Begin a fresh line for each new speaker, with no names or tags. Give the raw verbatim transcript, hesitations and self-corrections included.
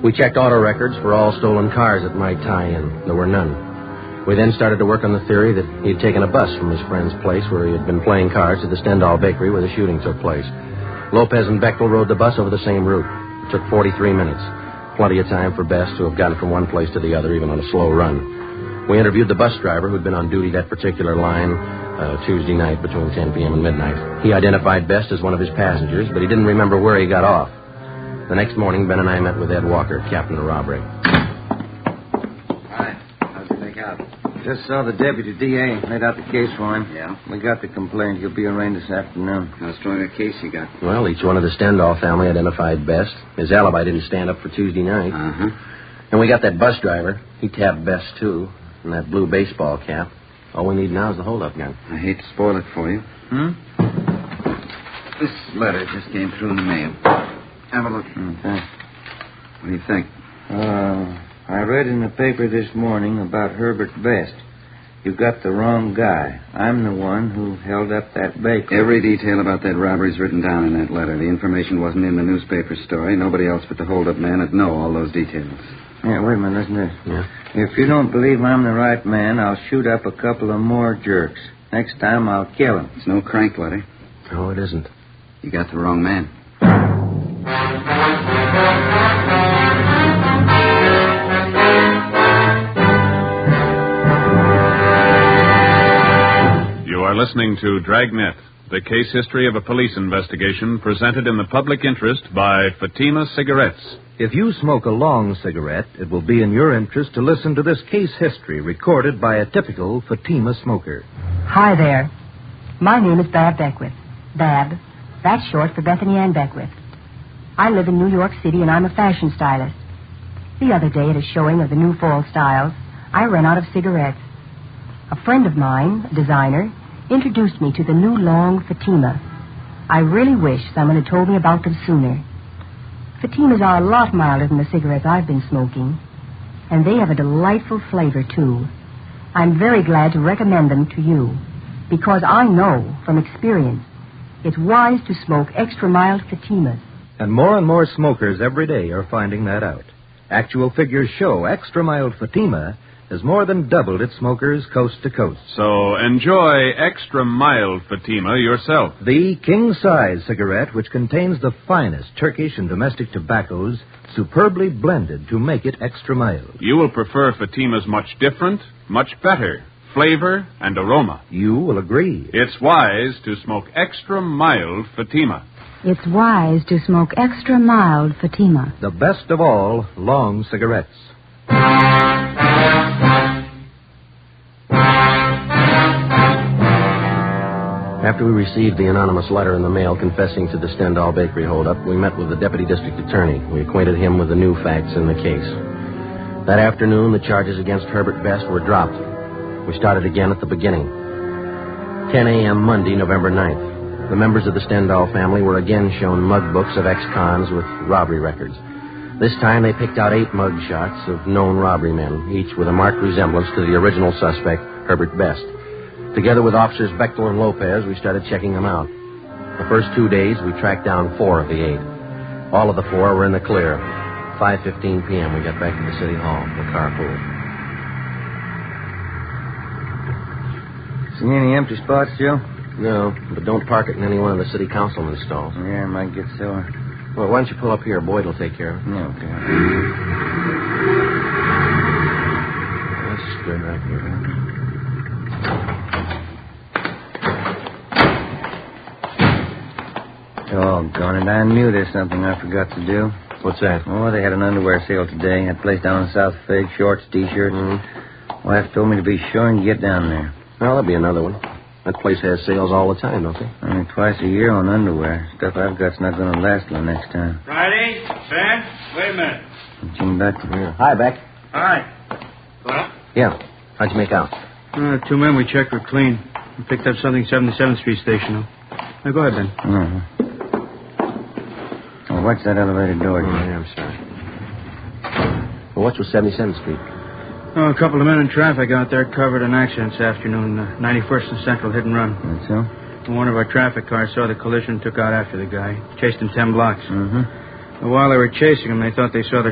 We checked auto records for all stolen cars that might tie in. There were none. We then started to work on the theory that he had taken a bus from his friend's place where he had been playing cards to the Stendhal Bakery where the shooting took place. Lopez and Bechtel rode the bus over the same route. It took forty-three minutes. Plenty of time for Best to have gotten from one place to the other, even on a slow run. We interviewed the bus driver who'd been on duty that particular line uh, Tuesday night between ten p.m. and midnight. He identified Best as one of his passengers, but he didn't remember where he got off. The next morning, Ben and I met with Ed Walker, captain of robbery.
Hi. How'd you make out?
Just saw the deputy D A. Laid out the case for him.
Yeah?
We got the complaint. He'll be arraigned this afternoon.
How strong a case you got?
Well, each one of the Stendhal family identified Best. His alibi didn't stand up for Tuesday night.
Uh-huh.
And we got that bus driver. He tapped Best, too. And that blue baseball cap. All we need now is the hold-up gun.
I hate to spoil it for you.
Hmm?
This letter just came through in the mail. Have a look.
Okay.
What do you think?
Uh, I read in the paper this morning about Herbert Best. You got the wrong guy. I'm the one who held up that bakery.
Every detail about that robbery's written down in that letter. The information wasn't in the newspaper story. Nobody else but the hold-up man would know all those details.
Yeah, wait a minute, listen to this.
Yeah?
If you don't believe I'm the right man, I'll shoot up a couple of more jerks. Next time, I'll kill him.
It's no crank letter.
No, it isn't.
You got the wrong man.
You are listening to Dragnet, the case history of a police investigation presented in the public interest by Fatima Cigarettes.
If you smoke a long cigarette, it will be in your interest to listen to this case history recorded by a typical Fatima smoker.
Hi there. My name is Bab Beckwith. Bab. That's short for Bethany Ann Beckwith. I live in New York City, and I'm a fashion stylist. The other day, at a showing of the new fall styles, I ran out of cigarettes. A friend of mine, a designer, introduced me to the new long Fatima. I really wish someone had told me about them sooner. Fatimas are a lot milder than the cigarettes I've been smoking, and they have a delightful flavor, too. I'm very glad to recommend them to you, because I know from experience it's wise to smoke extra mild Fatimas.
And more and more smokers every day are finding that out. Actual figures show extra mild Fatima has more than doubled its smokers coast to coast.
So enjoy extra mild Fatima yourself.
The king-size cigarette, which contains the finest Turkish and domestic tobaccos, superbly blended to make it extra mild.
You will prefer Fatima's much different, much better flavor and aroma.
You will agree.
It's wise to smoke extra mild Fatima.
It's wise to smoke extra mild Fatima.
The best of all long cigarettes.
After we received the anonymous letter in the mail confessing to the Stendhal Bakery holdup, we met with the deputy district attorney. We acquainted him with the new facts in the case. That afternoon, the charges against Herbert Best were dropped. We started again at the beginning. ten a.m. Monday, November ninth. The members of the Stendhal family were again shown mug books of ex-cons with robbery records. This time they picked out eight mug shots of known robbery men, each with a marked resemblance to the original suspect, Herbert Best. Together with officers Bechtel and Lopez, we started checking them out. The first two days, we tracked down four of the eight. All of the four were in the clear. five fifteen p.m., we got back to the city hall, the carpool.
See any empty spots, Joe?
No, but don't park it in any one of the city councilman's stalls.
Yeah, I might get sore.
Well, why don't you pull up here? Boyd will take care of it.
Yeah, okay.
That's good right here.
Doggone it, I knew there's something I forgot to do.
What's that?
Oh, they had an underwear sale today. That place down in South Fig, shorts, T-shirts.
Mm-hmm.
Wife told me to be sure and get down there.
Well, there'll be another one. That place has sales all the time, don't they?
Only twice a year on underwear. Stuff I've got's not going to last till next time.
Friday, Sam, wait a minute.
Jim Bechtel.
Yeah. Hi, Beck.
Hi. Well?
Yeah. How'd you make out?
Uh, two men we checked were clean. We picked up something seventy-seventh Street Station. Now, go ahead, then.
Uh-huh. Oh, watch that elevator door,
Oh,
Jim.
yeah, I'm sorry. Well, what's with seventy-seventh Street?
Oh, a couple of men in traffic out there covered an accident this afternoon. Uh, ninety-first and Central, hit and run.
That's so?
One of our traffic cars saw the collision and took out after the guy. Chased him ten blocks.
Mm-hmm.
While they were chasing him, they thought they saw the